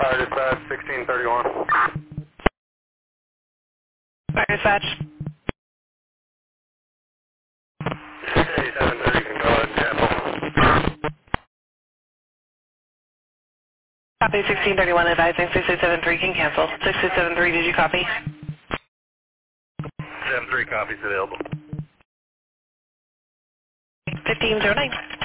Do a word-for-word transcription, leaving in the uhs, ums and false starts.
Fire dispatch, sixteen thirty-one. Fire dispatch. sixty-seven thirty, you can go ahead, cancel. Copy sixteen thirty-one, advising six eight seven three can cancel. six eight seven three, did you copy? seven three copies available. fifteen oh nine.